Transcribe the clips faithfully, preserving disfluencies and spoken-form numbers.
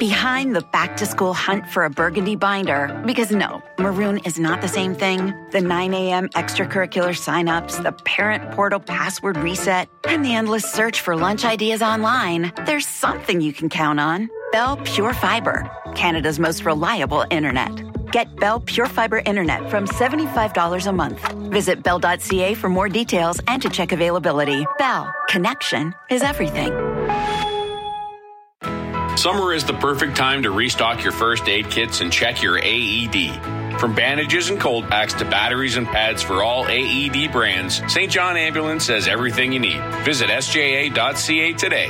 Behind the back-to-school hunt for a burgundy binder, because no, maroon is not the same thing. The nine a.m. extracurricular signups, the parent portal password reset, and the endless search for lunch ideas online. There's something you can count on. Bell Pure Fiber, Canada's most reliable internet. Get Bell Pure Fiber internet from seventy-five dollars a month. Visit bell dot c a for more details and to check availability. Bell, connection is everything. Summer is the perfect time to restock your first aid kits and check your A E D. From bandages and cold packs to batteries and pads for all A E D brands, Saint John Ambulance has everything you need. Visit s j a dot c a today.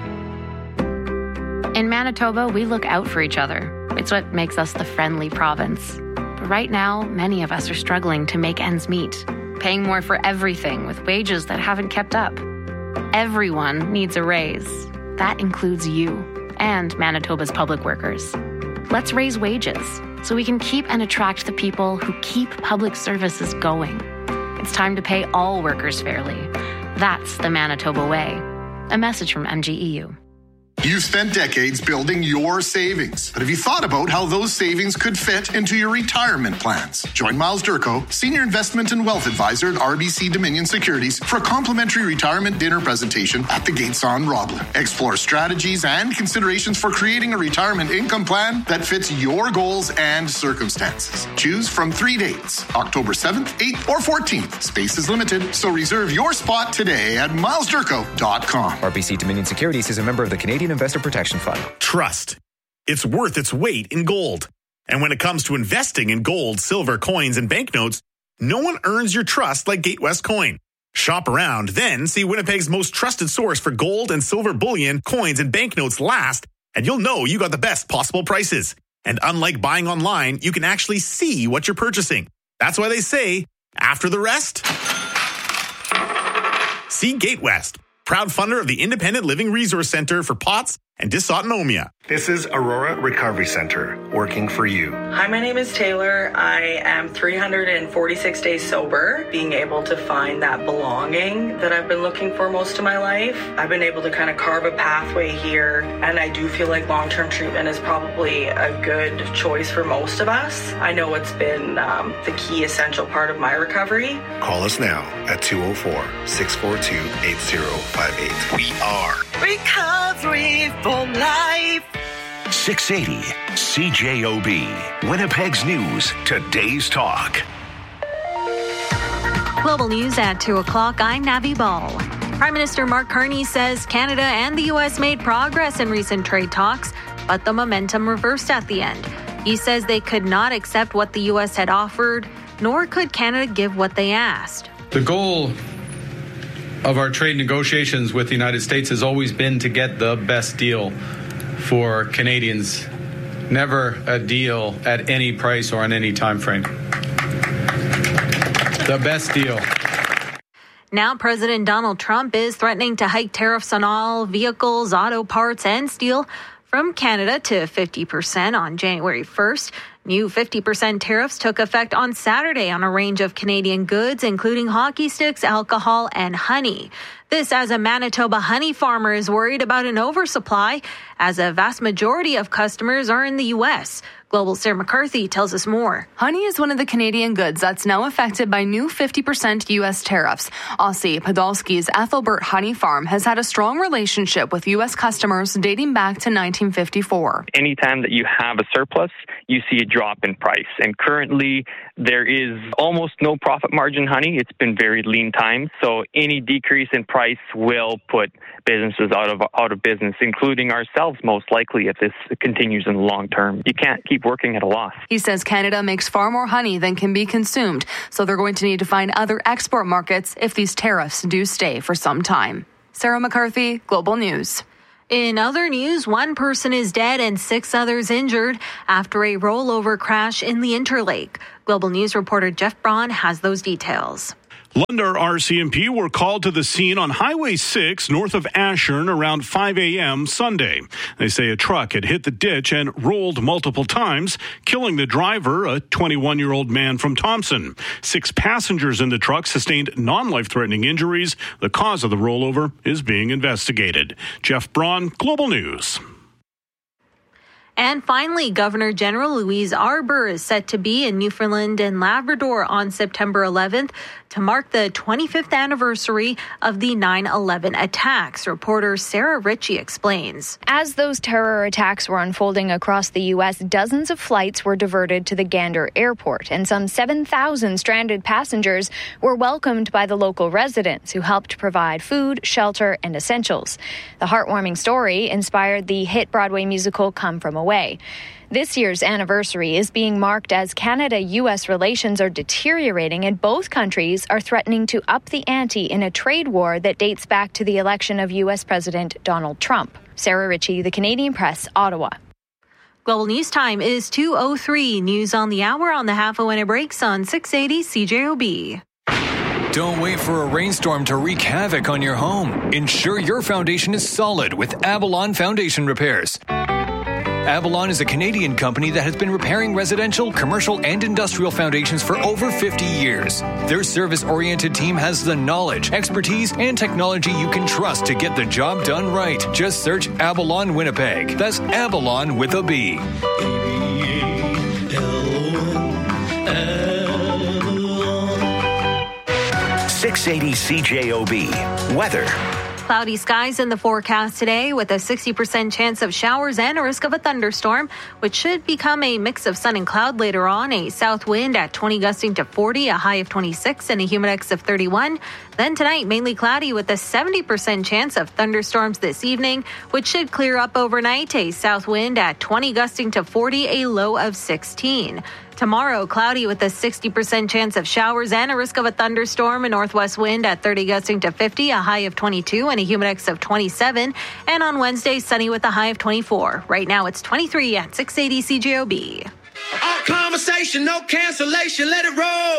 In Manitoba, we look out for each other. It's what makes us the friendly province. But right now, many of us are struggling to make ends meet, paying more for everything with wages that haven't kept up. Everyone needs a raise. That includes you and Manitoba's public workers. Let's raise wages so we can keep and attract the people who keep public services going. It's time to pay all workers fairly. That's the Manitoba way. A message from M G E U. You've spent decades building your savings, but have you thought about how those savings could fit into your retirement plans? Join Miles Durko, Senior Investment and Wealth Advisor at R B C Dominion Securities, for a complimentary retirement dinner presentation at the Gates on Roblin. Explore strategies and considerations for creating a retirement income plan that fits your goals and circumstances. Choose from three dates, October seventh, eighth, or fourteenth. Space is limited, so reserve your spot today at miles durko dot com. R B C Dominion Securities is a member of the Canadian Investor Protection Fund. Trust. It's worth its weight in gold. And when it comes to investing in gold, silver, coins, and banknotes, no one earns your trust like Gatewest Coin. Shop around, then see Winnipeg's most trusted source for gold and silver bullion, coins, and banknotes last, and you'll know you got the best possible prices. And unlike buying online, you can actually see what you're purchasing. That's why they say, after the rest, see Gatewest, proud funder of the Independent Living Resource Center for P O T S and Dysautonomia. This is Aurora Recovery Center, working for you. Hi, my name is Taylor. I am three hundred forty-six days sober, being able to find that belonging that I've been looking for most of my life. I've been able to kind of carve a pathway here, and I do feel like long-term treatment is probably a good choice for most of us. I know it's been um, the key essential part of my recovery. Call us now at two oh four, six four two, eight oh five eight. We are Recovery for Life. six eighty C J O B, Winnipeg's News, today's talk. Global News at two o'clock. I'm Navi Ball. Prime Minister Mark Carney says Canada and the U S made progress in recent trade talks, but the momentum reversed at the end. He says they could not accept what the U S had offered, nor could Canada give what they asked. The goal of our trade negotiations with the United States has always been to get the best deal for Canadians, never a deal at any price or on any time frame. The best deal. Now President Donald Trump is threatening to hike tariffs on all vehicles, auto parts, and steel from Canada to fifty percent on January first. New fifty percent tariffs took effect on Saturday on a range of Canadian goods, including hockey sticks, alcohol, and honey. This as a Manitoba honey farmer is worried about an oversupply, as a vast majority of customers are in the U S. Global Sarah McCarthy tells us more. Honey is one of the Canadian goods that's now affected by new fifty percent U S tariffs. Aussie Podolsky's Ethelbert Honey Farm has had a strong relationship with U S customers dating back to nineteen fifty-four. Anytime that you have a surplus, you see a drop in price. And currently, there is almost no profit margin honey. It's been very lean times. So any decrease in price will put businesses out of out of business, including ourselves, most likely, if this continues in the long term. You can't keep working at a loss. He says Canada makes far more honey than can be consumed, so they're going to need to find other export markets if these tariffs do stay for some time. Sarah McCarthy, Global News. In other news, one person is dead and six others injured after a rollover crash in the Interlake. Global News reporter Jeff Braun has those details. Lundar R C M P were called to the scene on Highway six north of Ashern around five a.m. Sunday. They say a truck had hit the ditch and rolled multiple times, killing the driver, a twenty-one-year-old man from Thompson. Six passengers in the truck sustained non-life-threatening injuries. The cause of the rollover is being investigated. Jeff Braun, Global News. And finally, Governor General Louise Arbour is set to be in Newfoundland and Labrador on September eleventh to mark the twenty-fifth anniversary of the nine eleven attacks. Reporter Sarah Ritchie explains. As those terror attacks were unfolding across the U S, dozens of flights were diverted to the Gander Airport, and some seven thousand stranded passengers were welcomed by the local residents who helped provide food, shelter, and essentials. The heartwarming story inspired the hit Broadway musical Come From Away. This year's anniversary is being marked as Canada U S relations are deteriorating and both countries are threatening to up the ante in a trade war that dates back to the election of U S President Donald Trump. Sarah Ritchie, The Canadian Press, Ottawa. Global News Time is two oh three. News on the hour on the half hour when it breaks on six eighty C J O B. Don't wait for a rainstorm to wreak havoc on your home. Ensure your foundation is solid with Avalon Foundation Repairs. Avalon is a Canadian company that has been repairing residential, commercial, and industrial foundations for over fifty years. Their service-oriented team has the knowledge, expertise, and technology you can trust to get the job done right. Just search Avalon Winnipeg. That's Avalon with a B. six eighty C J O B. Weather. Cloudy skies in the forecast today with a sixty percent chance of showers and a risk of a thunderstorm, which should become a mix of sun and cloud later on. A south wind at twenty gusting to forty, a high of twenty-six, and a humidex of thirty-one. Then tonight, mainly cloudy with a seventy percent chance of thunderstorms this evening, which should clear up overnight. A south wind at twenty gusting to forty, a low of sixteen. Tomorrow, cloudy with a sixty percent chance of showers and a risk of a thunderstorm. A northwest wind at thirty gusting to fifty, a high of twenty-two, and a humidex of twenty-seven. And on Wednesday, sunny with a high of twenty-four. Right now, it's twenty-three at six eighty C J O B. All conversation, no cancellation, let it roll.